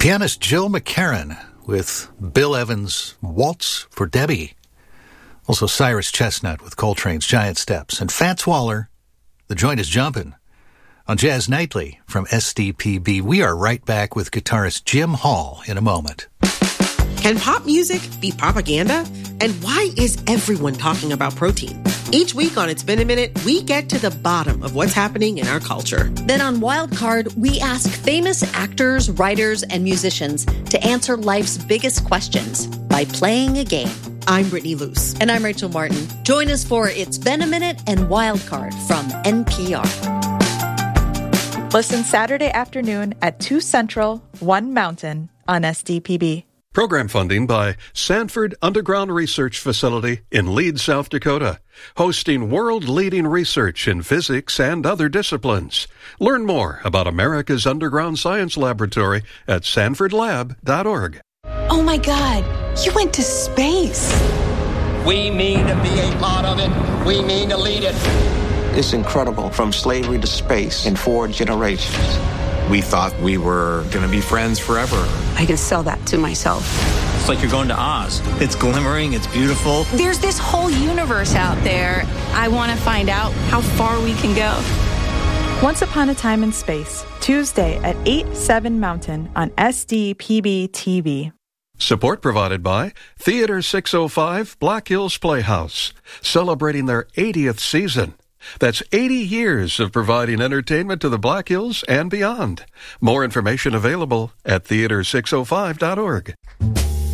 Pianist Jill McCarron with Bill Evans' Waltz for Debbie. Also Cyrus Chestnut with Coltrane's Giant Steps. And Fats Waller, The Joint is Jumpin'. On Jazz Nightly from SDPB, we are right back with guitarist Jim Hall in a moment. Can pop music be propaganda? And why is everyone talking about protein? Each week on It's Been a Minute, we get to the bottom of what's happening in our culture. Then on Wildcard, we ask famous actors, writers, and musicians to answer life's biggest questions by playing a game. I'm Brittany Luce. And I'm Rachel Martin. Join us for It's Been a Minute and Wildcard from NPR. Listen Saturday afternoon at 2 Central, 1 Mountain on SDPB. Program funding by Sanford Underground Research Facility in Leeds, South Dakota, hosting world-leading research in physics and other disciplines. Learn more about America's Underground Science Laboratory at sanfordlab.org. Oh my God, you went to space. We mean to be a part of it. We mean to lead it. It's incredible, from slavery to space in 4 generations. We thought we were going to be friends forever. I can sell that to myself. It's like you're going to Oz. It's glimmering, it's beautiful. There's this whole universe out there. I want to find out how far we can go. Once Upon a Time in Space, Tuesday at 8/7 Mountain on SDPB TV. Support provided by Theater 605 Black Hills Playhouse, celebrating their 80th season. That's 80 years of providing entertainment to the Black Hills and beyond. More information available at theater605.org.